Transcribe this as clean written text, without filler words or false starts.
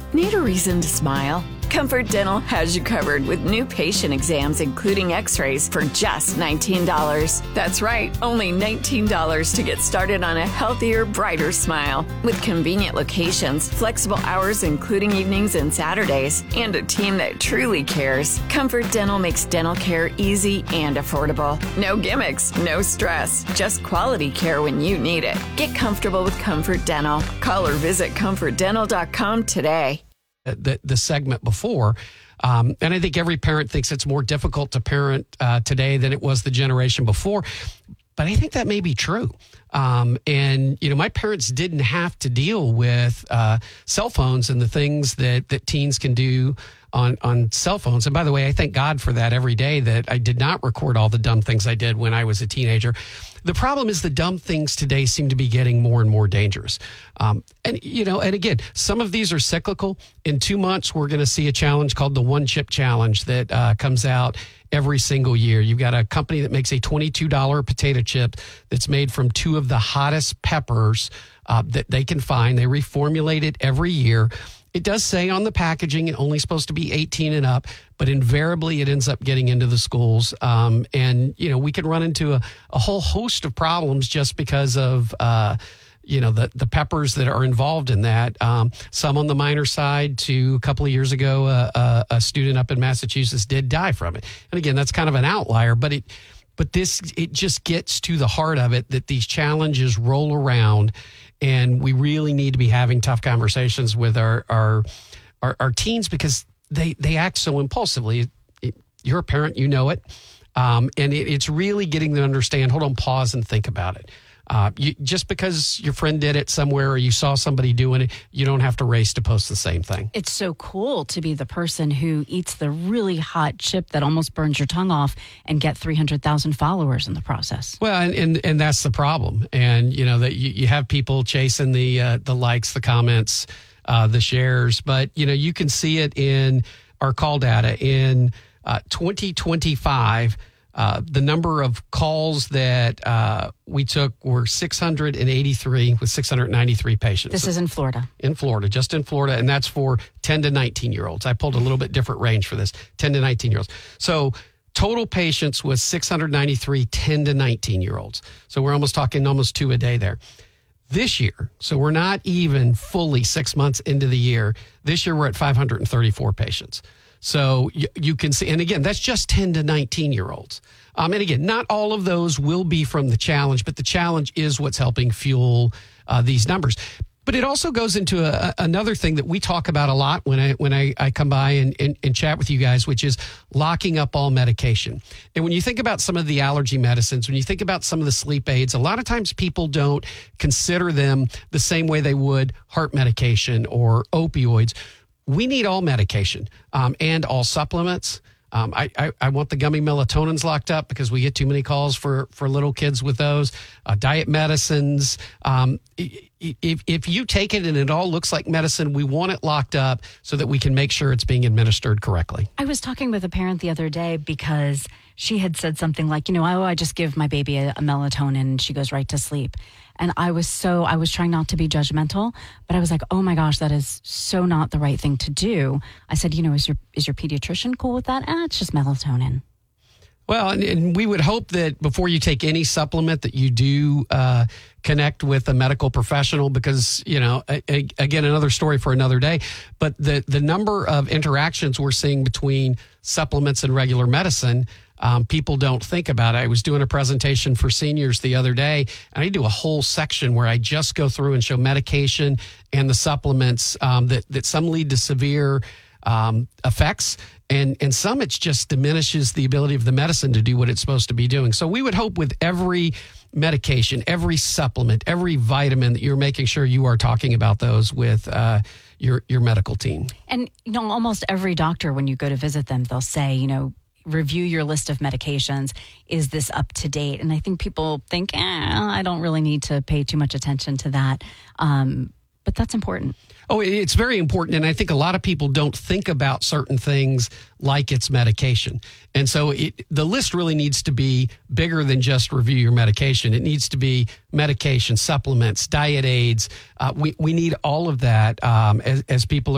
Need a reason to smile? Comfort Dental has you covered with new patient exams, including x-rays, for just $19. That's right, only $19 to get started on a healthier, brighter smile. With convenient locations, flexible hours including evenings and Saturdays, and a team that truly cares, Comfort Dental makes dental care easy and affordable. No gimmicks, no stress, just quality care when you need it. Get comfortable with Comfort Dental. Call or visit comfortdental.com today. The segment before. And I think every parent thinks it's more difficult to parent today than it was the generation before. But I think that may be true. And, you know, my parents didn't have to deal with cell phones and the things that teens can do on cell phones. And by the way, I thank God for that every day, that I did not record all the dumb things I did when I was a teenager. The problem is the dumb things today seem to be getting more and more dangerous. And again, some of these are cyclical. In 2 months, we're going to see a challenge called the One Chip Challenge that comes out every single year. You've got a company that makes a $22 potato chip that's made from 2 of the hottest peppers that they can find. They reformulate it every year. It does say on the packaging it's only supposed to be 18 and up, but invariably it ends up getting into the schools. And, you know, we can run into a whole host of problems just because of, the peppers that are involved in that. Some on the minor side. To a couple of years ago, a student up in Massachusetts did die from it. And again, that's kind of an outlier, but it just gets to the heart of it, that these challenges roll around. And we really need to be having tough conversations with our teens, because they act so impulsively. You're a parent, you know it. And it's really getting them to understand, hold on, pause and think about it. Just because your friend did it somewhere or you saw somebody doing it, you don't have to race to post the same thing. It's so cool to be the person who eats the really hot chip that almost burns your tongue off and get 300,000 followers in the process. Well, and that's the problem. And, you know, that you have people chasing the likes, the comments, the shares. But, you know, you can see it in our call data. In 2025, the number of calls that we took were 683 with 693 patients. This is in Florida. In Florida, just in Florida. And that's for 10 to 19-year-olds. I pulled a little bit different range for this, 10 to 19-year-olds. So total patients was 693, 10 to 19-year-olds. So we're almost talking almost 2 a day there. This year, so we're not even fully 6 months into the year. This year, we're at 534 patients. So you can see, and again, that's just 10 to 19-year-olds. And again, not all of those will be from the challenge, but the challenge is what's helping fuel these numbers. But it also goes into another thing that we talk about a lot when I come by and chat with you guys, which is locking up all medication. And when you think about some of the allergy medicines, when you think about some of the sleep aids, a lot of times people don't consider them the same way they would heart medication or opioids. We need all medication and all supplements. I want the gummy melatonins locked up because we get too many calls for little kids with those. Diet medicines. If you take it and it all looks like medicine, we want it locked up so that we can make sure it's being administered correctly. I was talking with a parent the other day because she had said something like, I just give my baby a melatonin and she goes right to sleep. And I was trying not to be judgmental, but I was like, oh my gosh, that is so not the right thing to do. I said, is your pediatrician cool with that? It's just melatonin. Well, and we would hope that before you take any supplement that you do connect with a medical professional, because, again, another story for another day. But the number of interactions we're seeing between supplements and regular medicine, people don't think about it. I was doing a presentation for seniors the other day, and I do a whole section where I just go through and show medication and the supplements that some lead to severe effects. And some, it just diminishes the ability of the medicine to do what it's supposed to be doing. So we would hope with every medication, every supplement, every vitamin, that you're making sure you are talking about those with your medical team. And, almost every doctor, when you go to visit them, they'll say, review your list of medications. Is this up to date? And I think people think, I don't really need to pay too much attention to that. But that's important. Oh, it's very important. And I think a lot of people don't think about certain things like it's medication. And so the list really needs to be bigger than just review your medication. It needs to be medication, supplements, diet aids. We need all of that as people